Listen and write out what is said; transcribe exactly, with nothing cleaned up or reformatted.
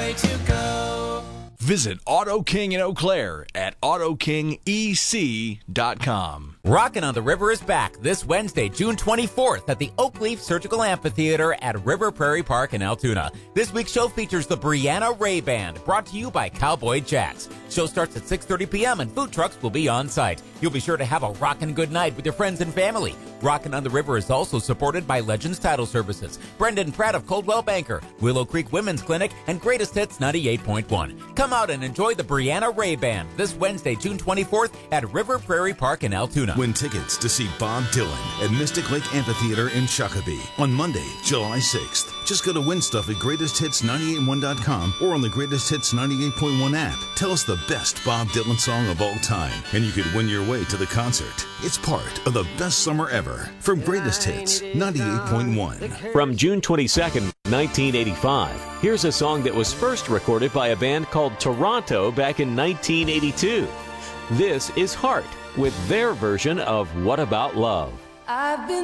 way to go. Visit Auto King in Eau Claire at auto king e c dot com. Rockin' on the River is back this Wednesday, June twenty-fourth at the Oakleaf Surgical Amphitheater at River Prairie Park in Altoona. This week's show features the Brianna Ray Band, brought to you by Cowboy Jacks. Show starts at six thirty p.m. and food trucks will be on site. You'll be sure to have a rockin' good night with your friends and family. Rockin' on the River is also supported by Legends Title Services, Brendan Pratt of Coldwell Banker, Willow Creek Women's Clinic, and Greatest Hits ninety-eight point one. Come out and enjoy the Brianna Ray Band this Wednesday, June twenty-fourth at River Prairie Park in Altoona. Win tickets to see Bob Dylan at Mystic Lake Amphitheater in Shakopee on Monday, July sixth. Just go to win stuff at greatest hits nine eight one dot com or on the Greatest Hits ninety-eight point one app. Tell us the best Bob Dylan song of all time, and you could win your way to the concert. It's part of the best summer ever from Greatest Hits ninety-eight point one. From June twenty-second, nineteen eighty-five, here's a song that was first recorded by a band called Toronto back in nineteen eighty-two. This is Heart with their version of What About Love. I've been